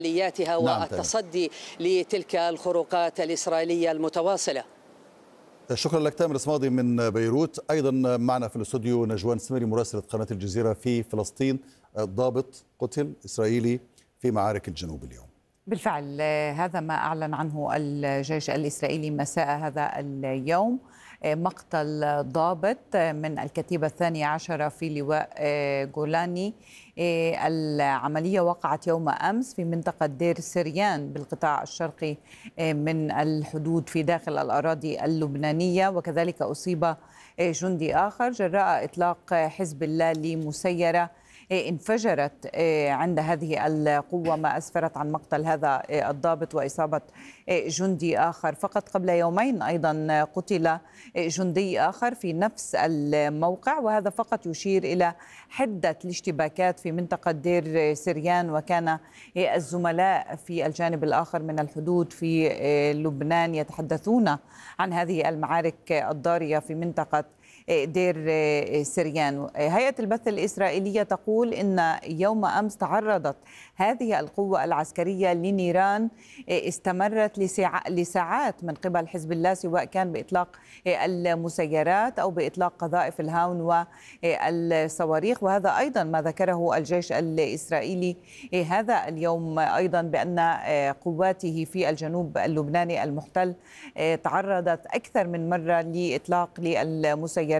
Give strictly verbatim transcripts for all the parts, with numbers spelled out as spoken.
عملياتها والتصدي لتلك الخروقات الإسرائيلية المتواصلة. شكرا لك تامر صمادي من بيروت. أيضا معنا في الاستوديو نجوان سميري مراسلة قناة الجزيرة في فلسطين، ضابط قتل إسرائيلي في معارك الجنوب اليوم. بالفعل هذا ما أعلن عنه الجيش الإسرائيلي مساء هذا اليوم، مقتل ضابط من الكتيبة الثانية عشرة في لواء جولاني. العملية وقعت يوم أمس في منطقة دير سريان بالقطاع الشرقي من الحدود في داخل الأراضي اللبنانية، وكذلك أصيب جندي آخر جراء إطلاق حزب الله لمسيرة انفجرت عند هذه القوة، ما أسفرت عن مقتل هذا الضابط وإصابة جندي آخر. فقط قبل يومين أيضا قتل جندي آخر في نفس الموقع، وهذا فقط يشير إلى حدة الاشتباكات في منطقة دير سريان. وكان الزملاء في الجانب الآخر من الحدود في لبنان يتحدثون عن هذه المعارك الضارية في منطقة دير سريان. هيئة البث الإسرائيلية تقول إن يوم أمس تعرضت هذه القوة العسكرية لنيران استمرت لساعات من قبل حزب الله، سواء كان بإطلاق المسيرات أو بإطلاق قذائف الهاون والصواريخ. وهذا أيضا ما ذكره الجيش الإسرائيلي هذا اليوم أيضا، بأن قواته في الجنوب اللبناني المحتل تعرضت أكثر من مرة لإطلاق للمسيرات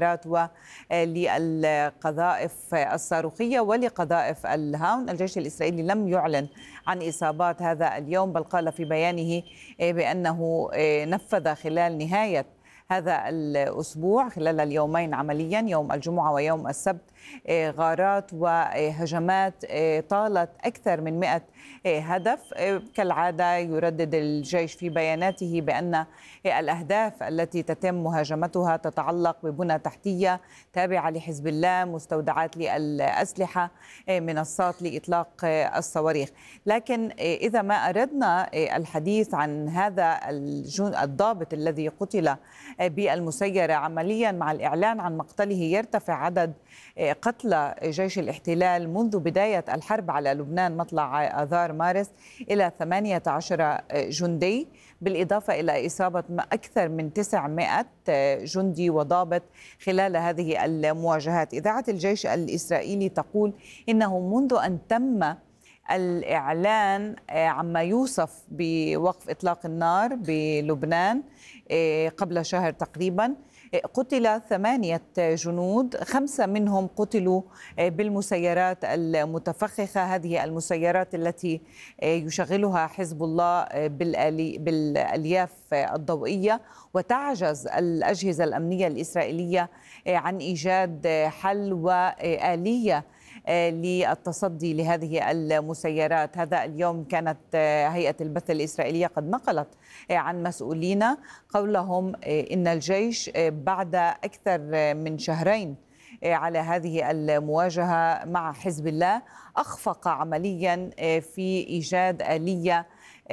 وللقذائف الصاروخية ولقذائف الهاون. الجيش الإسرائيلي لم يعلن عن إصابات هذا اليوم، بل قال في بيانه بأنه نفذ خلال نهاية هذا الأسبوع خلال اليومين عمليا يوم الجمعة ويوم السبت غارات وهجمات طالت أكثر من مئة هدف. كالعادة يردد الجيش في بياناته بأن الأهداف التي تتم مهاجمتها تتعلق ببنى تحتية تابعة لحزب الله، مستودعات للأسلحة، منصات لإطلاق الصواريخ. لكن إذا ما أردنا الحديث عن هذا الضابط الذي قتل بالمسيرة عمليا، مع الإعلان عن مقتله يرتفع عدد قتلى جيش الاحتلال منذ بداية الحرب على لبنان مطلع آذار مارس إلى ثمانية عشر جندي، بالإضافة إلى إصابة أكثر من تسعمئة جندي وضابط خلال هذه المواجهات. إذاعة الجيش الإسرائيلي تقول إنه منذ أن تم الإعلان عما يوصف بوقف إطلاق النار بلبنان قبل شهر تقريبا، قتل ثمانية جنود، خمسة منهم قتلوا بالمسيرات المتفخخة، هذه المسيرات التي يشغلها حزب الله بالألياف الضوئية، وتعجز الأجهزة الأمنية الإسرائيلية عن إيجاد حل وآلية للتصدي لهذه المسيرات. هذا اليوم كانت هيئة البث الإسرائيلية قد نقلت عن مسؤولين قولهم إن الجيش بعد أكثر من شهرين على هذه المواجهة مع حزب الله أخفق عمليا في إيجاد آلية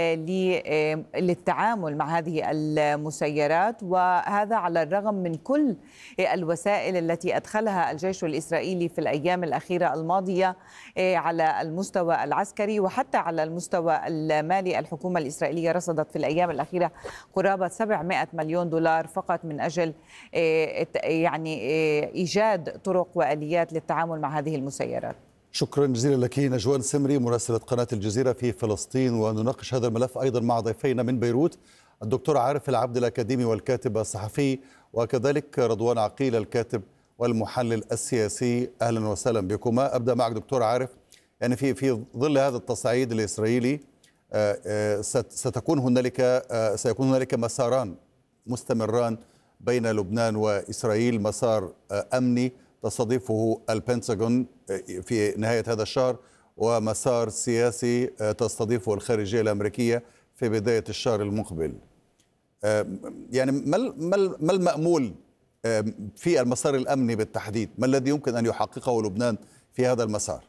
للتعامل مع هذه المسيرات، وهذا على الرغم من كل الوسائل التي أدخلها الجيش الإسرائيلي في الأيام الأخيرة الماضية على المستوى العسكري وحتى على المستوى المالي. الحكومة الإسرائيلية رصدت في الأيام الأخيرة قرابة سبعمئة مليون دولار فقط من أجل يعني إيجاد طرق وآليات للتعامل مع هذه المسيرات. شكرا جزيلا لك نجوان سمري مراسلة قناة الجزيرة في فلسطين. ونناقش هذا الملف أيضا مع ضيفينا من بيروت، الدكتور عارف العبد الأكاديمي والكاتب الصحفي، وكذلك رضوان عقيل الكاتب والمحلل السياسي. أهلا وسهلا بكما. أبدأ معك دكتور عارف، يعني في في ظل هذا التصعيد الإسرائيلي ستكون هنالك سيكون هنالك مساران مستمران بين لبنان وإسرائيل، مسار أمني تستضيفه البنتاغون في نهاية هذا الشهر، ومسار سياسي تستضيفه الخارجية الأمريكية في بداية الشهر المقبل. يعني ما المأمول في المسار الأمني بالتحديد؟ ما الذي يمكن أن يحققه لبنان في هذا المسار؟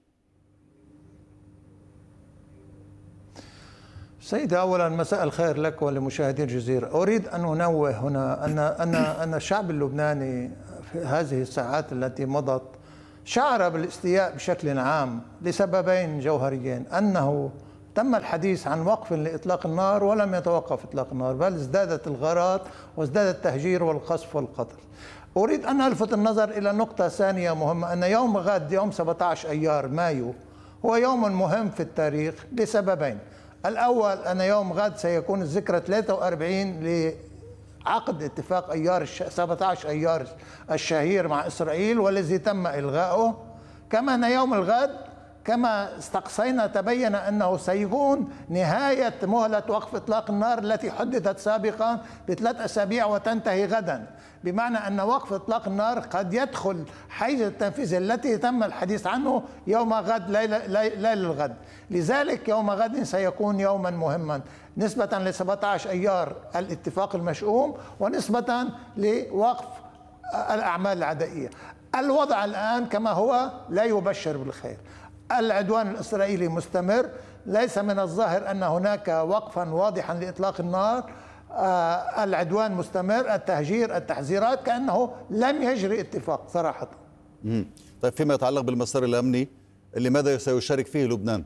سيدي، أولا مساء الخير لك ولمشاهدي الجزيرة. أريد أن أنوه هنا أن أن أن الشعب اللبناني في هذه الساعات التي مضت شعر بالاستياء بشكل عام لسببين جوهريين: أنه تم الحديث عن وقف لإطلاق النار ولم يتوقف إطلاق النار، بل ازدادت الغارات وازداد التهجير والقصف والقتل. أريد أن ألفت النظر إلى نقطة ثانية مهمة، أن يوم غد يوم سبعة عشر أيار مايو هو يوم مهم في التاريخ لسببين. الأول أن يوم غد سيكون الذكرى ثلاثة وأربعين لعقد اتفاق أيار سبعة عشر أيار الشهير مع إسرائيل والذي تم إلغائه. كما أن يوم الغد كما استقصينا تبين أنه سيكون نهاية مهلة وقف إطلاق النار التي حددت سابقا بثلاث أسابيع وتنتهي غدا، بمعنى أن وقف إطلاق النار قد يدخل حيز التنفيذ التي تم الحديث عنه يوم غد ليلة, ليلة الغد. لذلك يوم غد سيكون يوما مهما نسبة ل سبعة عشر أيار الاتفاق المشؤوم ونسبة لوقف الأعمال العدائية. الوضع الآن كما هو لا يبشر بالخير. العدوان الإسرائيلي مستمر، ليس من الظاهر أن هناك وقفا واضحا لإطلاق النار. آه العدوان مستمر، التهجير، التحذيرات، كأنه لم يجري اتفاق صراحة. مم. طيب فيما يتعلق بالمسار الأمني لماذا سيشارك فيه لبنان؟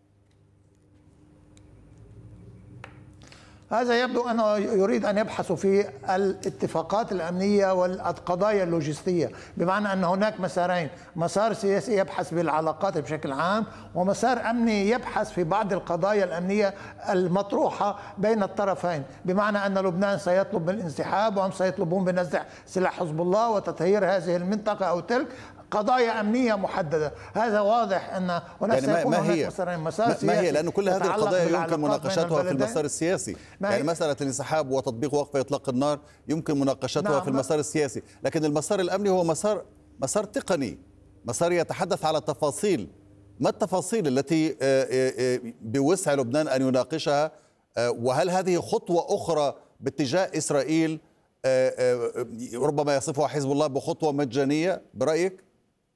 هذا يبدو أنه يريد أن يبحثوا في الاتفاقات الأمنية والقضايا اللوجستية، بمعنى أن هناك مسارين، مسار سياسي يبحث بالعلاقات بشكل عام، ومسار أمني يبحث في بعض القضايا الأمنية المطروحة بين الطرفين، بمعنى أن لبنان سيطلب بالانسحاب وهم سيطلبون بنزع سلاح حزب الله وتطهير هذه المنطقة أو تلك، قضايا أمنية محددة. هذا واضح أن هناك يعني سيكون ما هناك هي مسارين، مسار ما سياسي هي لأن كل هذه القضايا يمكن مناقشتها في المسار السياسي، يعني مسألة الانسحاب وتطبيق وقف إطلاق النار يمكن مناقشتها نعم. في المسار السياسي، لكن المسار الأمني هو مسار مسار تقني، مسار يتحدث على تفاصيل. ما التفاصيل التي بوسع لبنان أن يناقشها؟ وهل هذه خطوة أخرى باتجاه إسرائيل ربما يصفها حزب الله بخطوة مجانية برأيك؟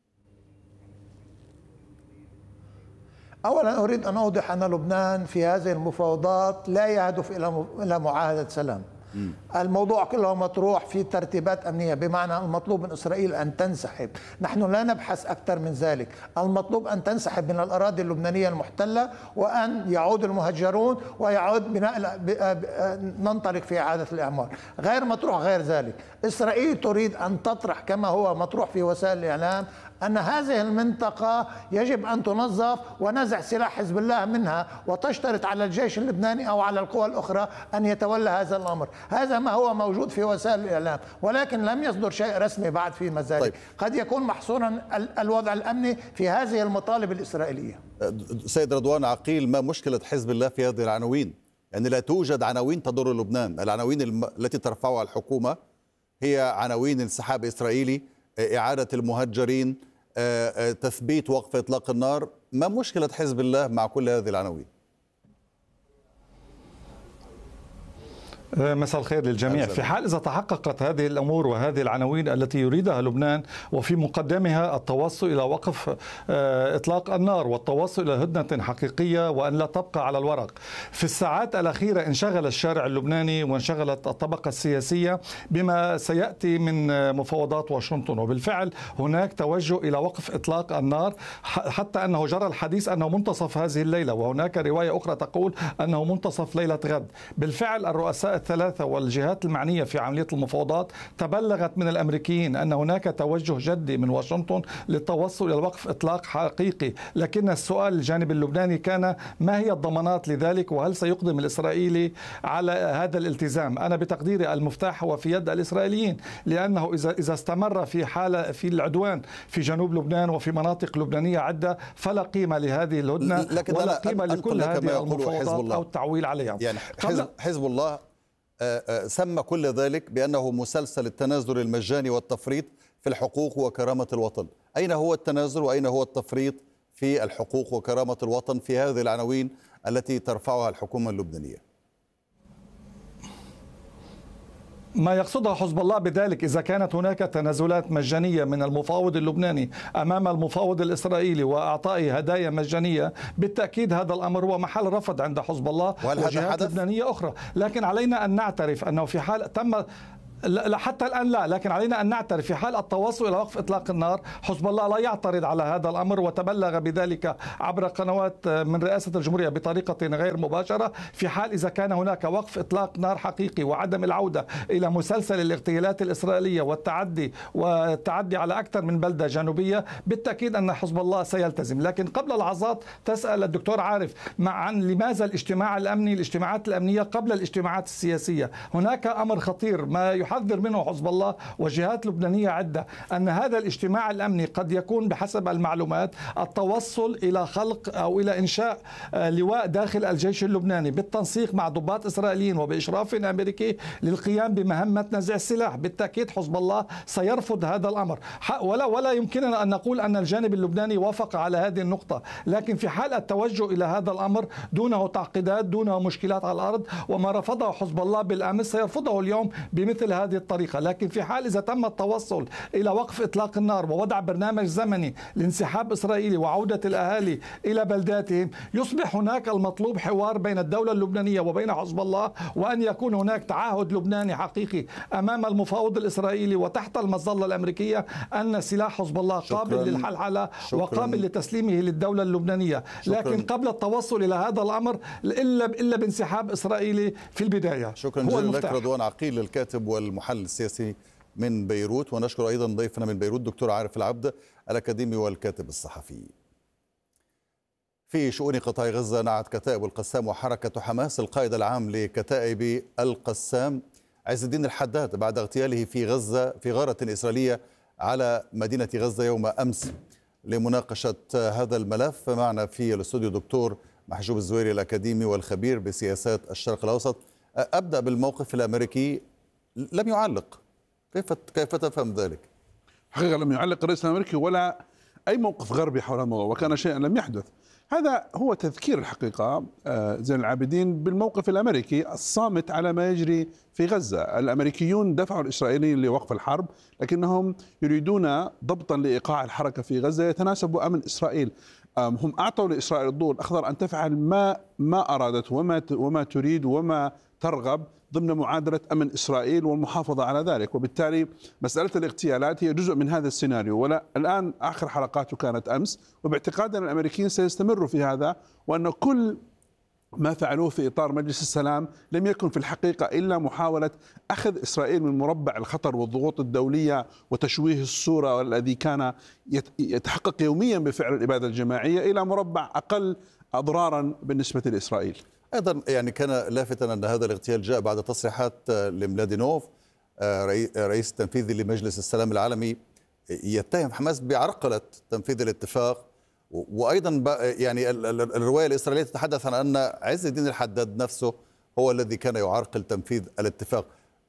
أولا أريد أن أوضح أن لبنان في هذه المفاوضات لا يهدف إلى معاهدة سلام. م. الموضوع كله مطروح في ترتيبات أمنية، بمعنى المطلوب من إسرائيل أن تنسحب. نحن لا نبحث أكثر من ذلك، المطلوب أن تنسحب من الأراضي اللبنانية المحتلة وأن يعود المهجرون ويعود بناء ننطلق في إعادة الإعمار. غير مطروح غير ذلك. إسرائيل تريد أن تطرح كما هو مطروح في وسائل الإعلام أن هذه المنطقة يجب أن تنظف ونزع سلاح حزب الله منها، وتشترط على الجيش اللبناني أو على القوى الأخرى أن يتولى هذا الأمر. هذا ما هو موجود في وسائل الإعلام، ولكن لم يصدر شيء رسمي بعد في ذلك. طيب. قد يكون محصورا الوضع الأمني في هذه المطالب الإسرائيلية. سيد رضوان عقيل، ما مشكلة حزب الله في هذه العناوين؟ يعني لا توجد عناوين تضر لبنان، العناوين التي ترفعها الحكومة هي عناوين انسحاب إسرائيلي، إعادة المهجرين، تثبيت وقف إطلاق النار. ما مشكلة حزب الله مع كل هذه العناوين؟ مساء الخير للجميع. في حال إذا تحققت هذه الأمور وهذه العناوين التي يريدها لبنان، وفي مقدمها التوصل إلى وقف إطلاق النار والتوصل إلى هدنة حقيقية وأن لا تبقى على الورق، في الساعات الأخيرة انشغل الشارع اللبناني وانشغلت الطبقة السياسية بما سيأتي من مفاوضات واشنطن، وبالفعل هناك توجه إلى وقف إطلاق النار، حتى أنه جرى الحديث أنه منتصف هذه الليلة، وهناك رواية أخرى تقول أنه منتصف ليلة غد. بالفعل الرؤساء الثلاثة والجهات المعنية في عملية المفاوضات تبلغت من الأمريكيين أن هناك توجه جدي من واشنطن للتوصل إلى وقف إطلاق حقيقي، لكن السؤال الجانب اللبناني كان ما هي الضمانات لذلك، وهل سيقدم الإسرائيلي على هذا الالتزام؟ أنا بتقديري المفتاح هو في يد الإسرائيليين، لأنه إذا إذا استمر في حالة في العدوان في جنوب لبنان وفي مناطق لبنانية عدة فلا قيمة لهذه الهدنة ولا قيمة لكل هذه المفاوضات أو التعويل عليها. يعني حزب, حزب الله سمى كل ذلك بأنه مسلسل التنازل المجاني والتفريط في الحقوق وكرامة الوطن. أين هو التنازل وأين هو التفريط في الحقوق وكرامة الوطن في هذه العناوين التي ترفعها الحكومة اللبنانية؟ ما يقصدها حزب الله بذلك إذا كانت هناك تنازلات مجانية من المفاوض اللبناني أمام المفاوض الإسرائيلي وأعطائه هدايا مجانية، بالتأكيد هذا الأمر هو محل رفض عند حزب الله وجهات لبنانية أخرى. لكن علينا أن نعترف أنه في حال تم لا حتى الآن لا، لكن علينا أن نعترف في حال التوصل إلى وقف إطلاق النار حزب الله لا يعترض على هذا الأمر، وتبلغ بذلك عبر قنوات من رئاسة الجمهورية بطريقة غير مباشرة. في حال إذا كان هناك وقف إطلاق نار حقيقي وعدم العودة إلى مسلسل الاغتيالات الإسرائيلية والتعدي والتعدي على أكثر من بلدة جنوبية، بالتأكيد أن حزب الله سيلتزم. لكن قبل لحظات تسأل الدكتور عارف عن لماذا الاجتماع الأمني، الاجتماعات الأمنية قبل الاجتماعات السياسية. هناك أمر خطير ما يحذر منه حزب الله وجهات لبنانية عدة، أن هذا الاجتماع الأمني قد يكون بحسب المعلومات التوصل إلى خلق أو إلى إنشاء لواء داخل الجيش اللبناني بالتنسيق مع ضباط إسرائيليين وبإشراف أمريكي للقيام بمهمة نزع السلاح. بالتأكيد حزب الله سيرفض هذا الأمر، ولا ولا يمكننا أن نقول أن الجانب اللبناني وافق على هذه النقطة. لكن في حال التوجه إلى هذا الأمر دونه تعقيدات دونه مشكلات على الأرض، وما رفضه حزب الله بالأمس سيرفضه اليوم بمثل هذه الطريقة. لكن في حال إذا تم التوصل إلى وقف إطلاق النار ووضع برنامج زمني لانسحاب إسرائيلي وعودة الأهالي إلى بلداتهم، يصبح هناك المطلوب حوار بين الدولة اللبنانية وبين حزب الله، وأن يكون هناك تعهد لبناني حقيقي أمام المفاوض الإسرائيلي وتحت المظلة الأمريكية أن سلاح حزب الله قابل للحلحلة وقابل لتسليمه للدولة اللبنانية. لكن قبل التوصل إلى هذا الأمر إلا إلا بانسحاب إسرائيلي في البداية. شكرا جزيلا لك رضوان عقيل الكاتب والمحلل السياسي من بيروت، ونشكر أيضا ضيفنا من بيروت دكتور عارف العبد الأكاديمي والكاتب الصحفي. في شؤون قطاع غزة، نعت كتائب القسام وحركة حماس القائد العام لكتائب القسام عز الدين الحداد بعد اغتياله في غزة في غارة إسرائيلية على مدينة غزة يوم أمس. لمناقشة هذا الملف معنا في الاستوديو دكتور محجوب الزويري الأكاديمي والخبير بسياسات الشرق الأوسط. أبدأ بالموقف الأمريكي، لم يعلق، كيف كيف تفهم ذلك؟ حقيقة لم يعلق الرئيس الأمريكي ولا أي موقف غربي حول الموضوع، وكان شيئا لم يحدث. هذا هو تذكير الحقيقة زين العابدين بالموقف الأمريكي الصامت على ما يجري في غزة. الأمريكيون دفعوا الإسرائيليين لوقف الحرب، لكنهم يريدون ضبطا لإيقاع الحركة في غزة يتناسب أمن إسرائيل. هم أعطوا لإسرائيل الضوء الأخضر أن تفعل ما ما أرادت وما وما تريد وما ترغب ضمن معادلة أمن إسرائيل والمحافظة على ذلك. وبالتالي مسألة الاغتيالات هي جزء من هذا السيناريو، ولا الآن آخر حلقاته كانت أمس، وباعتقادنا الأمريكيين سيستمروا في هذا، وأن كل ما فعلوه في إطار مجلس السلام لم يكن في الحقيقة إلا محاولة أخذ إسرائيل من مربع الخطر والضغوط الدولية وتشويه الصورة الذي كان يتحقق يوميا بفعل الإبادة الجماعية إلى مربع أقل أضرارا بالنسبة لإسرائيل. أيضا يعني كان لافتا أن هذا الاغتيال جاء بعد تصريحات لملادينوف رئيس التنفيذي لمجلس السلام العالمي يتهم حماس بعرقلة تنفيذ الاتفاق. وأيضا يعني الرواية الإسرائيلية تتحدث عن أن عز الدين الحداد نفسه هو الذي كان يعرقل تنفيذ الاتفاق.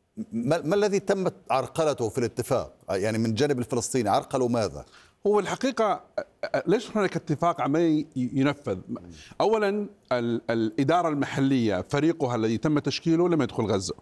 ما الذي تمت عرقلته في الاتفاق يعني من جانب الفلسطيني؟ عرقلوا ماذا؟ هو الحقيقة ليس هناك اتفاق عملي ينفذ. أولا الإدارة المحلية فريقها الذي تم تشكيله لم يدخل غزة،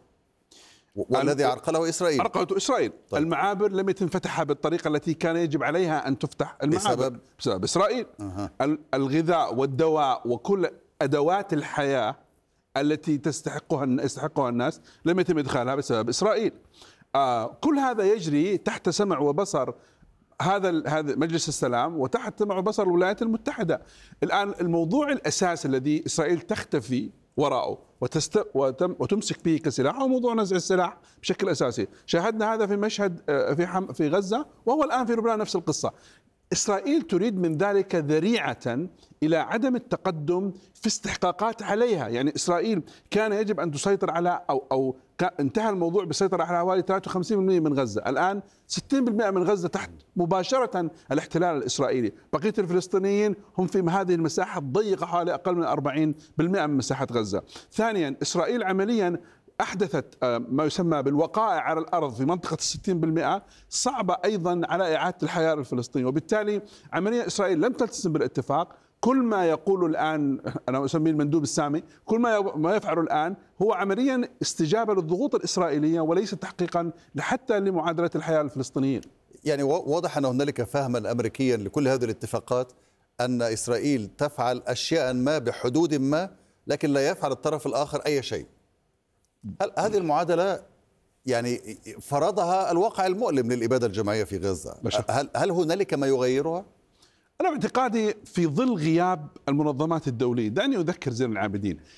والذي عرقله إسرائيل. عرقلته إسرائيل. طيب. المعابر لم يتم فتحها بالطريقة التي كان يجب عليها أن تفتح المعابر بسبب, بسبب إسرائيل. أه. الغذاء والدواء وكل أدوات الحياة التي تستحقها يستحقها الناس لم يتم إدخالها بسبب إسرائيل. آه كل هذا يجري تحت سمع وبصر هذا هذا مجلس السلام وتحت سمع وبصر الولايات المتحدة. الآن الموضوع الأساسي الذي إسرائيل تختفي وراءه وتست... وتم... وتمسك به كسلاح هو موضوع نزع السلاح بشكل أساسي. شاهدنا هذا في مشهد في حم... في غزة، وهو الآن في لبنان نفس القصة. إسرائيل تريد من ذلك ذريعة إلى عدم التقدم في استحقاقات عليها. يعني إسرائيل كان يجب أن تسيطر على أو أو انتهى الموضوع بالسيطرة على حوالي ثلاثة وخمسين بالمئة من غزة، الآن ستين بالمئة من غزة تحت مباشرة الاحتلال الإسرائيلي. بقية الفلسطينيين هم في هذه المساحة الضيقة حوالي أقل من أربعين بالمئة من مساحة غزة. ثانيا إسرائيل عمليا أحدثت ما يسمى بالوقائع على الأرض في منطقة الستين بالمئة صعبة أيضا على إعادة الحياة للفلسطينيين. وبالتالي عمليا إسرائيل لم تلتزم بالاتفاق. كل ما يقوله الآن أنا أسميه المندوب السامي، كل ما ما يفعله الآن هو عمليا استجابة للضغوط الإسرائيلية وليس تحقيقا حتى لمعادلة الحياة للفلسطينيين. يعني واضح أن هنالك فهما أمريكيا لكل هذه الاتفاقات، أن إسرائيل تفعل أشياء ما بحدود ما، لكن لا يفعل الطرف الآخر أي شيء. هل هذه المعادلة يعني فرضها الواقع المؤلم للإبادة الجماعية في غزة. هل هل هنالك ما يغيرها؟ أنا باعتقادي في ظل غياب المنظمات الدولية، دعني أذكر زين العابدين